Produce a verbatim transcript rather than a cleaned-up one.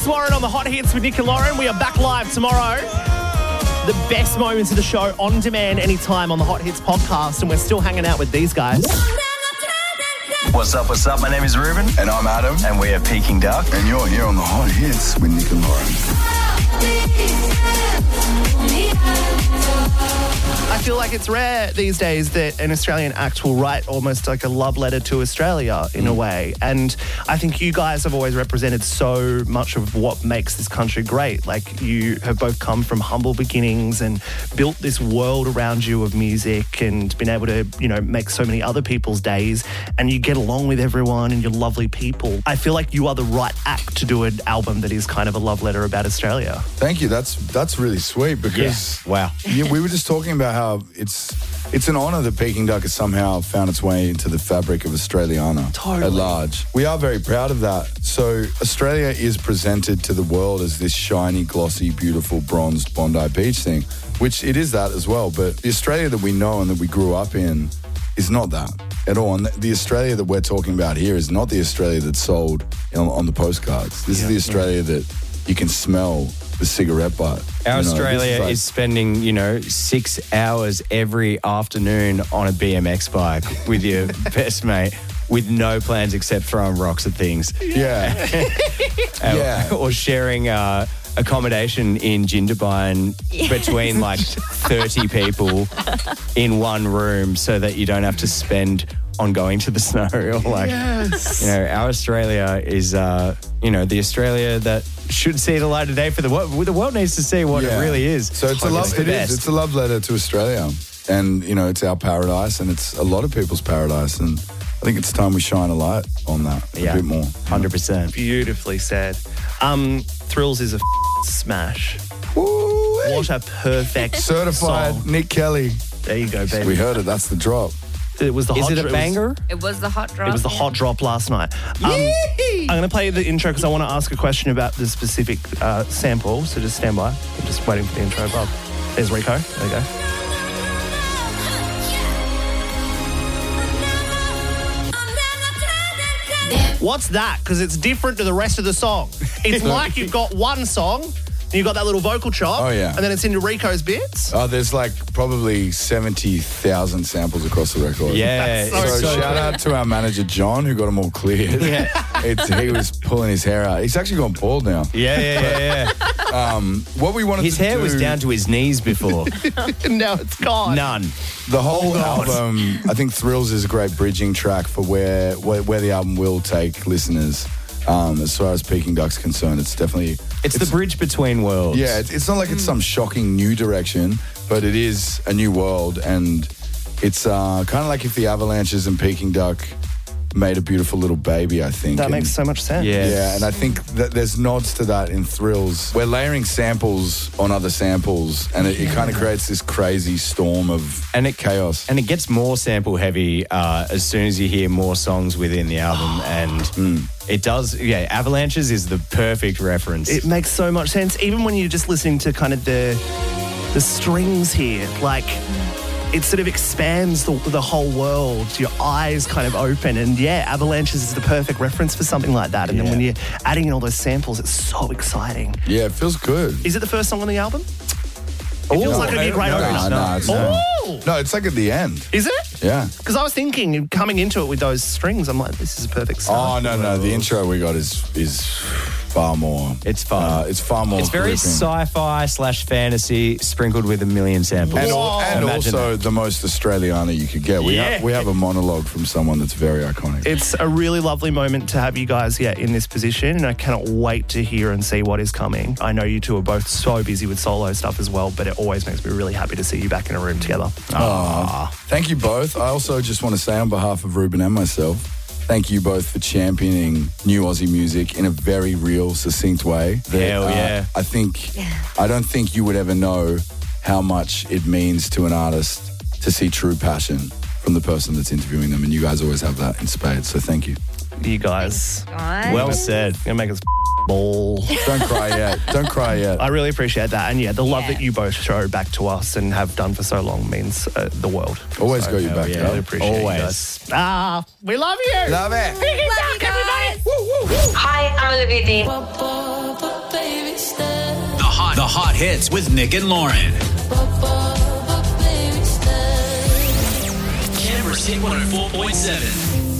Alex Warren on the Hot Hits with Nick and Lauren. We are back live tomorrow. The best moments of the show on demand anytime on the Hot Hits podcast, and we're still hanging out with these guys. What's up, what's up? My name is Ruben. And I'm Adam. And we are Peking Duck. And you're here on the Hot Hits with Nick and Lauren. I feel like it's rare these days that an Australian act will write almost like a love letter to Australia in mm. a way. And I think you guys have always represented so much of what makes this country great. Like, you have both come from humble beginnings and built this world around you of music and been able to, you know, make so many other people's days, and you get along with everyone and you're lovely people. I feel like you are the right act to do an album that is kind of a love letter about Australia. Thank you. That's that's really sweet because yeah. wow. Yeah, we were just talking about how it's it's an honour that Peking Duck has somehow found its way into the fabric of Australiana totally. at large. We are very proud of that. So Australia is presented to the world as this shiny, glossy, beautiful, bronzed Bondi Beach thing, which it is that as well. But the Australia that we know and that we grew up in is not that at all. And the Australia that we're talking about here is not the Australia that's sold on, on the postcards. This yeah. is the Australia yeah. that you can smell the cigarette butt. Our you know, Australia is, like, is spending, you know, six hours every afternoon on a B M X bike with your best mate with no plans except throwing rocks at things. Yeah. uh, yeah. Or sharing uh, accommodation in Jindabyne between like thirty people in one room so that you don't have to spend on going to the snow. Or like, yes. you know, our Australia is, uh, you know, the Australia that should see the light of day for the world. The world needs to see what yeah. it really is. So it's a love. It is. It's a love letter to Australia, and you know, it's our paradise, and it's a lot of people's paradise, and I think it's time we shine a light on that yeah. a bit more. one hundred percent. Beautifully said. Um, Thrills is a f- smash. Woo-wee. What a perfect certified song. Nick Kelly. There you go, baby. We heard it. That's the drop. It was the Is hot it a dro- banger? It was the hot drop. It was the yeah. hot drop last night. Um, I'm going to play the intro because I want to ask a question about the specific uh, sample. So just stand by. I'm just waiting for the intro above. There's Rico. There you go. What's that? Because it's different to the rest of the song. It's like you've got one song, and you've got that little vocal chop. Oh, yeah. And then it's into Rico's bits. Oh, there's like probably seventy thousand samples across the record. Yeah. That's So, so shout out to our manager, John, who got them all cleared. Yeah. It's, he was pulling his hair out. He's actually gone bald now. Yeah, yeah, yeah, yeah. Um, what we wanted His to hair do, was down to his knees before. Now it's gone. None. the whole Oh, God. album, I think Thrills is a great bridging track for where where, where the album will take listeners. Um, as far as Peking Duck's concerned, it's definitely... It's, the bridge between worlds. Yeah, it's, it's not like it's some shocking new direction, but it is a new world, and it's uh, kind of like if the Avalanches and Peking Duck made a beautiful little baby, I think. That and, makes so much sense. Yeah. Yeah, and I think that there's nods to that in Thrills. We're layering samples on other samples, and it, it kind of creates this crazy storm of And it- chaos. And it gets more sample heavy uh, as soon as you hear more songs within the album. And it does, yeah, Avalanches is the perfect reference. It makes so much sense. Even when you're just listening to kind of the the strings here, like it sort of expands the, the whole world. Your eyes kind of open. And yeah, Avalanches is the perfect reference for something like that. And Yeah. then when you're adding in all those samples, it's so exciting. Yeah, it feels good. Is it the first song on the album? Oh, It feels no, like it'd be a great no, opener. No, no, it's Oh! not. No, it's like at the end. Is it? Yeah. Because I was thinking, coming into it with those strings, I'm like, this is a perfect start. Oh, no, no. The intro we got is is far more. It's fun. Uh, it's far more. It's very gripping. sci-fi slash fantasy sprinkled with a million samples. And, al- and Imagine also that. the most Australiana you could get. We, Yeah. have, we have a monologue from someone that's very iconic. It's a really lovely moment to have you guys yeah, in this position, and I cannot wait to hear and see what is coming. I know you two are both so busy with solo stuff as well, but it always makes me really happy to see you back in a room together. Aw. Thank you both. I also just want to say on behalf of Ruben and myself, thank you both for championing new Aussie music in a very real, succinct way. That, Hell yeah. I think, I don't think you would ever know how much it means to an artist to see true passion from the person that's interviewing them, and you guys always have that in spades, so thank you. You guys, Guys. Well said. gonna make us ball. Don't cry yet. Don't cry yet. I really appreciate that, and yeah, the love Yeah. that you both show back to us and have done for so long means uh, the world. Always So, got your back, yeah, girl. really appreciate Always. you guys. Ah, we love you. Love it. Love you guys. Hi, I'm Olivia Dean. hits with Nick and Lauren. Canberra's Hit one oh four point seven.